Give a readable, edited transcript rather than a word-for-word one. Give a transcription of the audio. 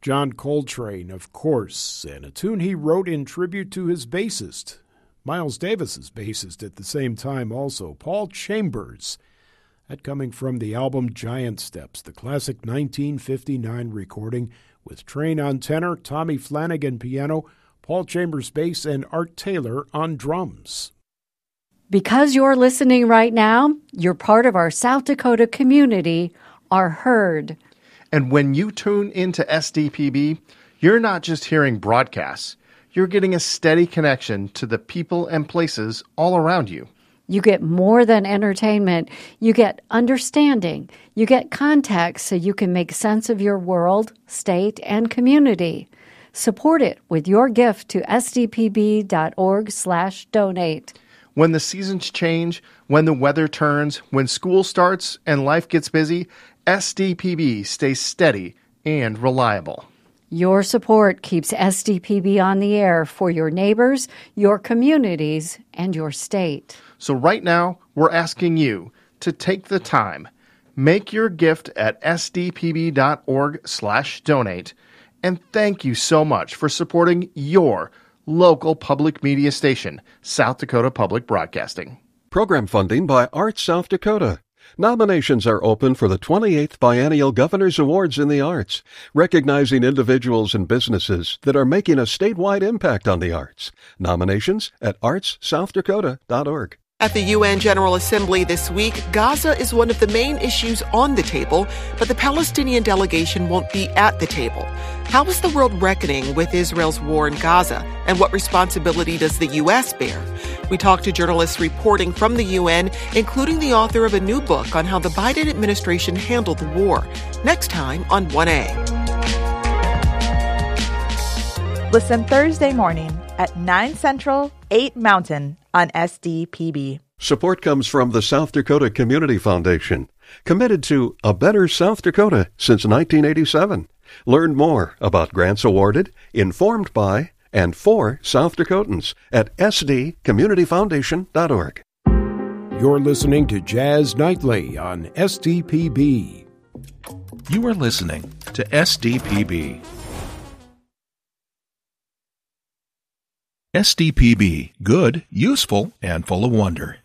John Coltrane, of course, and a tune he wrote in tribute to his bassist. Miles Davis's bassist at the same time also, Paul Chambers. That coming from the album Giant Steps, the classic 1959 recording with Train on tenor, Tommy Flanagan piano, Paul Chambers bass, and Art Taylor on drums. Because you're listening right now, you're part of our South Dakota community, our herd. And when you tune into SDPB, you're not just hearing broadcasts. You're getting a steady connection to the people and places all around you. You get more than entertainment. You get understanding. You get context so you can make sense of your world, state, and community. Support it with your gift to sdpb.org/donate. When the seasons change, when the weather turns, when school starts and life gets busy, SDPB stays steady and reliable. Your support keeps SDPB on the air for your neighbors, your communities, and your state. So right now, we're asking you to take the time, make your gift at sdpb.org/donate, and thank you so much for supporting your local public media station, South Dakota Public Broadcasting. Program funding by Arts South Dakota. Nominations are open for the 28th Biennial Governor's Awards in the Arts, recognizing individuals and businesses that are making a statewide impact on the arts. Nominations at artssouthdakota.org. At the UN General Assembly this week, Gaza is one of the main issues on the table, but the Palestinian delegation won't be at the table. How is the world reckoning with Israel's war in Gaza, and what responsibility does the U.S. bear? We talked to journalists reporting from the UN, including the author of a new book on how the Biden administration handled the war. Next time on 1A. Listen Thursday morning at 9 Central, 8 Mountain on SDPB. Support comes from the South Dakota Community Foundation, committed to a better South Dakota since 1987. Learn more about grants awarded, informed by, and for South Dakotans at sdcommunityfoundation.org. You're listening to Jazz Nightly on SDPB. You are listening to SDPB. SDPB, good, useful, and full of wonder.